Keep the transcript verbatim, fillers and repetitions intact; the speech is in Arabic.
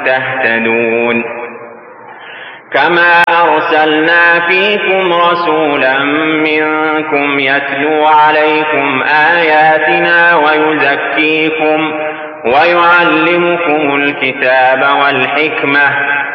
تهتدون. كما أرسلنا فيكم رسولا منكم يتلو عليكم آياتنا ويزكيكم ويعلمكم الكتاب والحكمة